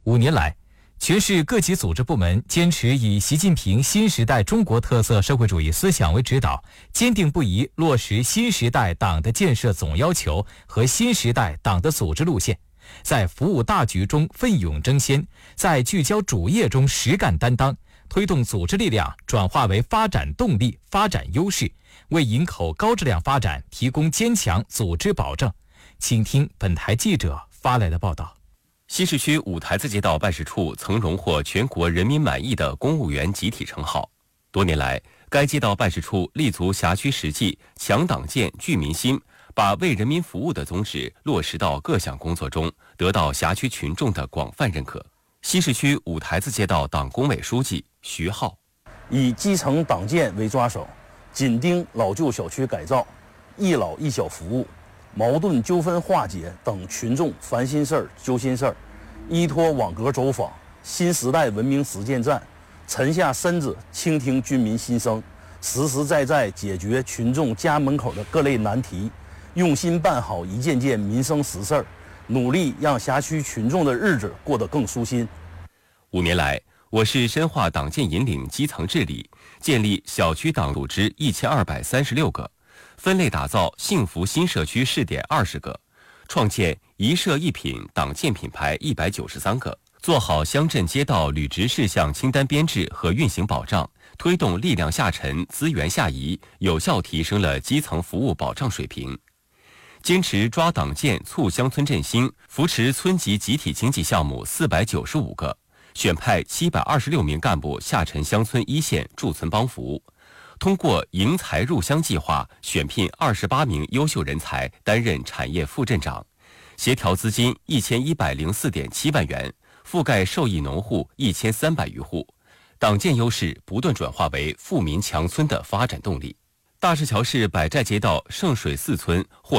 5年来，全市各级组织部门坚持以习近平新时代中国特色社会主义思想为指导，坚定不移落实新时代党的建设总要求和新时代党的组织路线，在服务大局中奋勇争先，在聚焦主业中实干担当，推动组织力量转化为发展动力、发展优势，为营口高质量发展提供坚强组织保证。请听本台记者发来的报道。 西市区五台子街道办事处曾荣获全国人民满意的公务员集体称号。多年来，该街道办事处立足辖区实际，强党建、聚民心，把为人民服务的宗旨落实到各项工作中，得到辖区群众的广泛认可。西市区五台子街道党工委书记徐浩， 以基层党建为抓手，紧盯老旧小区改造、一老一小服务、矛盾纠纷化解等群众烦心事儿、揪心事儿，依托网格走访、新时代文明实践站，沉下身子倾听军民心声，实实在在解决群众家门口的各类难题，用心办好一件件民生实事儿，努力让辖区群众的日子过得更舒心。 5年来，我市深化党建引领基层治理，建立小区党组织1236个，分类打造幸福新社区试点20个，创建一社一品党建品牌193个，做好乡镇街道履职事项清单编制和运行保障，推动力量下沉、资源下移，有效提升了基层服务保障水平。坚持抓党建促乡村振兴，扶持村级集体经济项目495个，选派726名干部下沉乡村一线驻村帮扶。通过迎才入乡计划，选聘28名优秀人才担任产业副镇长，协调资金1104.7万元，覆盖受益农户1300余户。党建优势不断转化为富民强村的发展动力。大石桥市百寨街道圣水寺村获